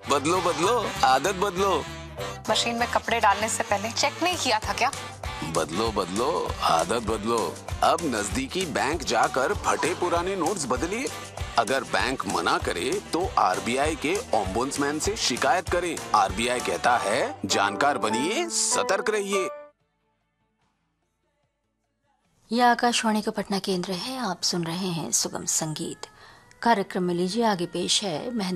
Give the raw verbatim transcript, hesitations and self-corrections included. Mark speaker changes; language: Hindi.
Speaker 1: बदलो बदलो आदत बदलो।
Speaker 2: मशीन में कपड़े डालने से पहले चेक नहीं किया था क्या?
Speaker 1: बदलो बदलो आदत बदलो। अब नजदीकी बैंक जाकर फटे पुराने नोट्स बदलिए। अगर बैंक मना करे तो आरबीआई के ओम्बुड्समैन से शिकायत करें। आरबीआई कहता है जानकार बनिए, सतर्क रहिए।
Speaker 3: यह आकाशवाणी का पटना केंद्र है। आप सुन रहे हैं सुगम संगीत कार्यक्रम में। लीजिए आगे पेश है मेहंदी